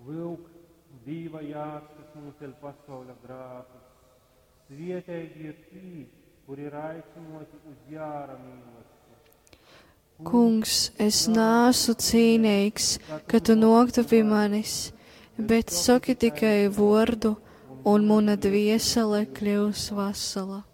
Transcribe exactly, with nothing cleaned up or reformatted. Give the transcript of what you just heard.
Lūk, Dieva Jēzus, kas mums ir pasaules grāmatas. Svietēji ir tī, kuri ir aicināti uz jāra mīlestību. Kungs, es nāsu cīnīgs, ka tu noktu pie manis, bet saki tikai vārdu, un mana dviesele kļūs vesela.